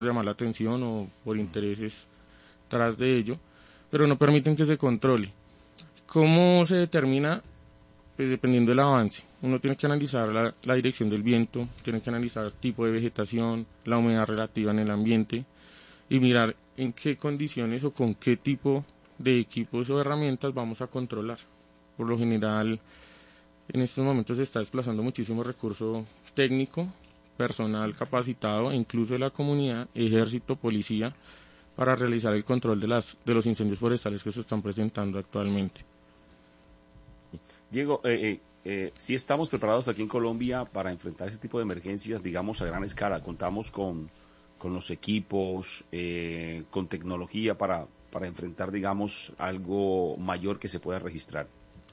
llamar la atención o por intereses tras de ello, pero no permiten que se controle. ¿Cómo se determina? Pues dependiendo del avance. Uno tiene que analizar la dirección del viento, tiene que analizar el tipo de vegetación, la humedad relativa en el ambiente y mirar en qué condiciones o con qué tipo de equipos o herramientas vamos a controlar. Por lo general, en estos momentos se está desplazando muchísimo recurso técnico, personal capacitado e incluso de la comunidad, ejército, policía, para realizar el control de los incendios forestales que se están presentando actualmente. Diego, si estamos preparados aquí en Colombia para enfrentar ese tipo de emergencias, digamos, a gran escala. Contamos con los equipos, con tecnología para enfrentar, digamos, algo mayor que se pueda registrar.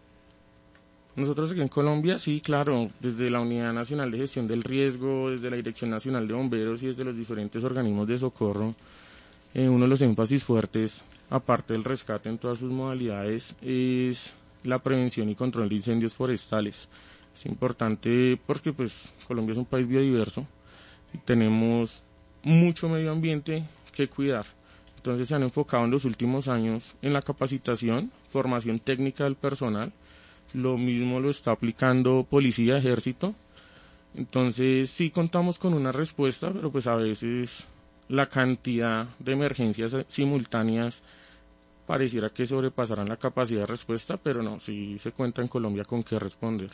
Nosotros aquí en Colombia, sí, claro, desde la Unidad Nacional de Gestión del Riesgo, desde la Dirección Nacional de Bomberos y desde los diferentes organismos de socorro, uno de los énfasis fuertes, aparte del rescate en todas sus modalidades, es la prevención y control de incendios forestales. Es importante porque pues Colombia es un país biodiverso y tenemos mucho medio ambiente que cuidar. Entonces se han enfocado en los últimos años en la capacitación, formación técnica del personal. Lo mismo lo está aplicando policía, ejército. Entonces sí contamos con una respuesta, pero pues a veces la cantidad de emergencias simultáneas pareciera que sobrepasaran la capacidad de respuesta, pero no, sí se cuenta en Colombia con qué responder.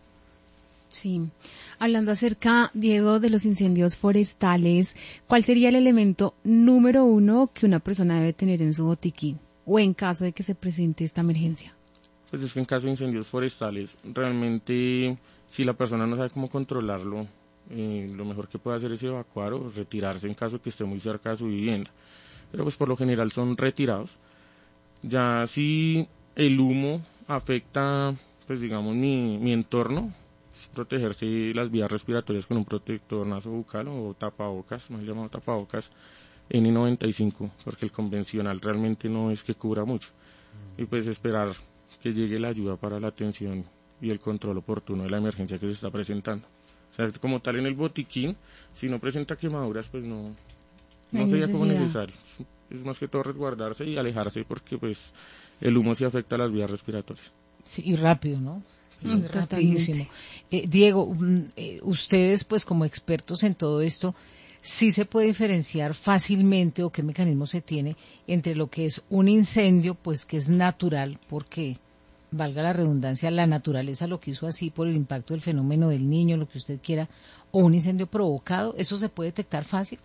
Sí, hablando acerca, Diego, de los incendios forestales, ¿cuál sería el elemento número 1 que una persona debe tener en su botiquín o en caso de que se presente esta emergencia? Pues es que en caso de incendios forestales, realmente si la persona no sabe cómo controlarlo, lo mejor que puede hacer es evacuar o retirarse en caso de que esté muy cerca de su vivienda. Pero pues por lo general son retirados. Ya si el humo afecta, pues digamos, mi entorno, es protegerse las vías respiratorias con un protector nasobucal o tapabocas, más llamado tapabocas N95, porque el convencional realmente no es que cubra mucho. Y pues esperar que llegue la ayuda para la atención y el control oportuno de la emergencia que se está presentando. O sea, como tal en el botiquín, si no presenta quemaduras, pues no sería como necesario. Es más que todo resguardarse y alejarse porque pues el humo sí afecta a las vías respiratorias. Sí, y rápido, ¿no? Rapidísimo. Diego, ustedes pues como expertos en todo esto, ¿sí se puede diferenciar fácilmente o qué mecanismo se tiene entre lo que es un incendio, pues que es natural, porque, valga la redundancia, la naturaleza lo quiso así por el impacto del fenómeno del Niño, lo que usted quiera, o un incendio provocado? ¿Eso se puede detectar fácil?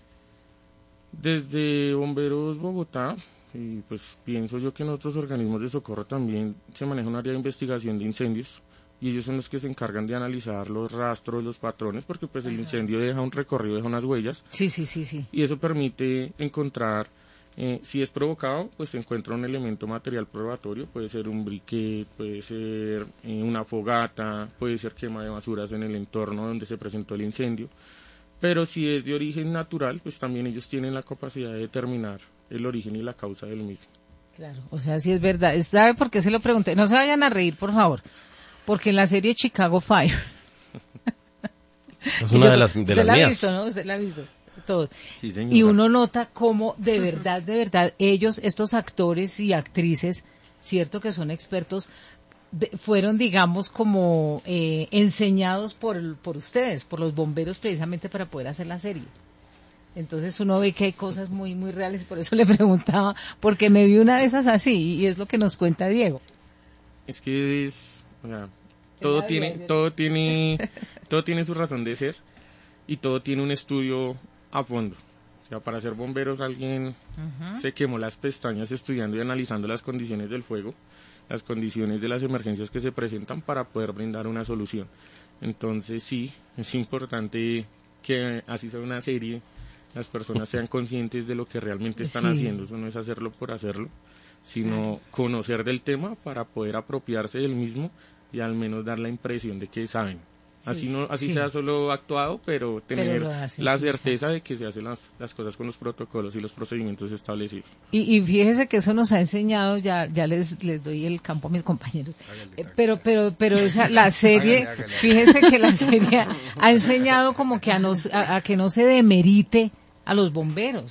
Desde Bomberos Bogotá, y pues pienso yo que en otros organismos de socorro también se maneja un área de investigación de incendios, y ellos son los que se encargan de analizar los rastros, los patrones, porque pues el incendio deja un recorrido, deja unas huellas. Sí. Y eso permite encontrar, si es provocado, pues se encuentra un elemento material probatorio, puede ser un briquet, puede ser una fogata, puede ser quema de basuras en el entorno donde se presentó el incendio. Pero si es de origen natural, pues también ellos tienen la capacidad de determinar el origen y la causa del mismo. Claro, o sea, sí es verdad. ¿Sabe por qué se lo pregunté? No se vayan a reír, por favor, porque en la serie Chicago Fire... Es una de las mías. Usted la ha visto, ¿no? Usted la ha visto. Todo. Sí, señora. Y uno nota cómo de verdad, ellos, estos actores y actrices, cierto que son expertos, fueron, digamos, como enseñados por ustedes, por los bomberos, precisamente para poder hacer la serie. Entonces uno ve que hay cosas muy, muy reales, por eso le preguntaba, porque me vi una de esas así, y es lo que nos cuenta Diego. Es que todo tiene su razón de ser, y todo tiene un estudio a fondo. O sea, para ser bomberos alguien se quemó las pestañas estudiando y analizando las condiciones del fuego, las condiciones de las emergencias que se presentan para poder brindar una solución. Entonces sí, es importante que así sea una serie, las personas sean conscientes de lo que realmente están haciendo. Eso no es hacerlo por hacerlo, sino conocer del tema para poder apropiarse del mismo y al menos dar la impresión de que saben. Así sea solo actuado, pero tener la certeza de que se hacen las cosas con los protocolos y los procedimientos establecidos. Y fíjese que eso nos ha enseñado, ya les doy el campo a mis compañeros, pero la serie, fíjese que la serie ha enseñado como que a que no se demerite a los bomberos.